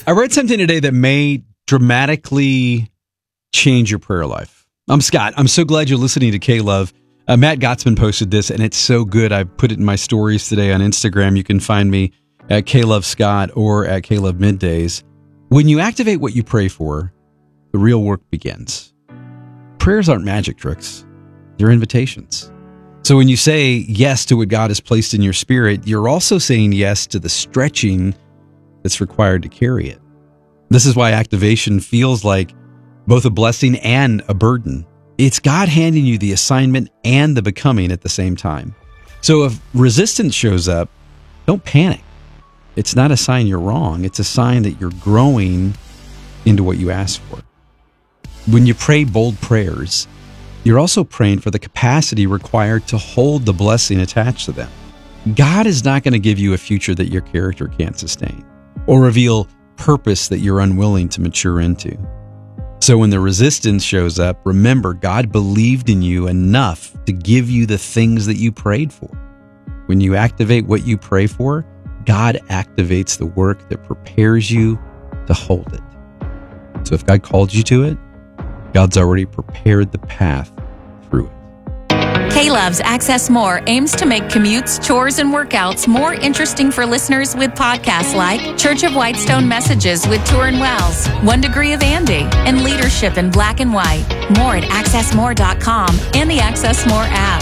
I read something today that may dramatically change your prayer life. I'm Scott. I'm so glad you're listening to K-Love. Matt Gottsman posted this, and it's so good. I put it in my stories today on Instagram. You can find me at K-Love Scott or at K-Love Middays. When you activate what you pray for, the real work begins. Prayers aren't magic tricks. They're invitations. So when you say yes to what God has placed in your spirit, you're also saying yes to the stretching that's required to carry it. This is why activation feels like both a blessing and a burden. It's God handing you the assignment and the becoming at the same time. So if resistance shows up, don't panic. It's not a sign you're wrong. It's a sign that you're growing into what you asked for. When you pray bold prayers, you're also praying for the capacity required to hold the blessing attached to them. God is not going to give you a future that your character can't sustain or reveal purpose that you're unwilling to mature into. So when the resistance shows up, remember God believed in you enough to give you the things that you prayed for. When you activate what you pray for, God activates the work that prepares you to hold it. So if God called you to it, God's already prepared the path through it. K-Love's Access More aims to make commutes, chores, and workouts more interesting for listeners with podcasts like Church of Whitestone Messages with Turin Wells, 1 Degree of Andy, and Leadership in Black and White. More at accessmore.com and the Access More app.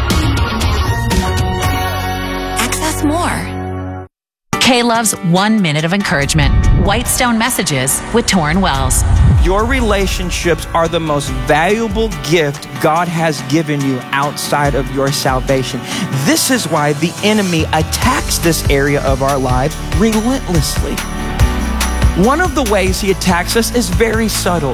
Access More. K-Love's 1 minute of encouragement. Whitestone Messages with Turin Wells. Your relationships are the most valuable gift God has given you outside of your salvation. This is why the enemy attacks this area of our lives relentlessly. One of the ways he attacks us is very subtle.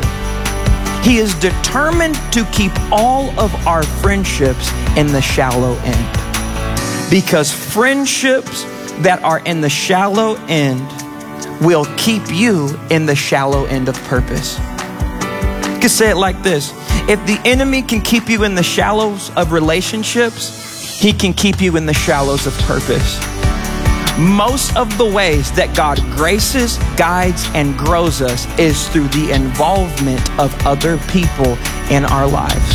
He is determined to keep all of our friendships in the shallow end. Because friendships that are in the shallow end will keep you in the shallow end of purpose. You can say it like this. If the enemy can keep you in the shallows of relationships, he can keep you in the shallows of purpose. Most of the ways that God graces, guides, and grows us is through the involvement of other people in our lives.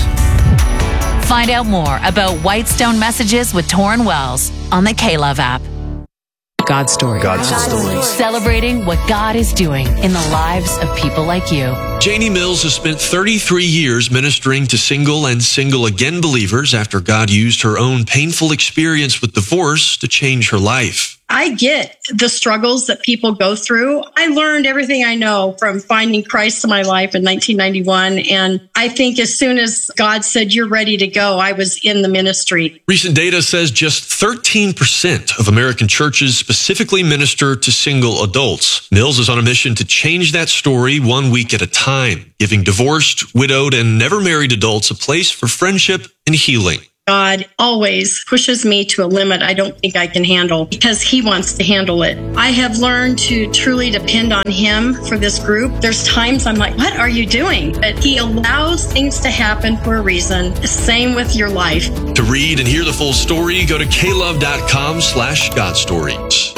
Find out more about Whitestone Messages with Turin Wells on the K-Love app. God's story. God's story. Celebrating what God is doing in the lives of people like you. Janie Mills has spent 33 years ministering to single and single-again believers after God used her own painful experience with divorce to change her life. I get the struggles that people go through. I learned everything I know from finding Christ in my life in 1991. And I think as soon as God said, you're ready to go, I was in the ministry. Recent data says just 13% of American churches specifically minister to single adults. Mills is on a mission to change that story 1 week at a time, giving divorced, widowed, and never married adults a place for friendship and healing. God always pushes me to a limit I don't think I can handle because he wants to handle it. I have learned to truly depend on him for this group. There's times I'm like, what are you doing? But he allows things to happen for a reason. Same with your life. To read and hear the full story, go to klove.com/godstories.